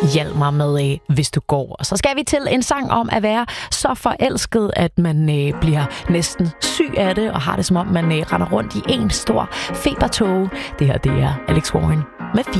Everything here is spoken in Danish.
Hjælp mig med, hvis du går. Og så skal vi til en sang om at være så forelsket, at man bliver næsten syg af det, og har det som om, man render rundt i en stor febertåge. Det her, det er Alex Warren med 4.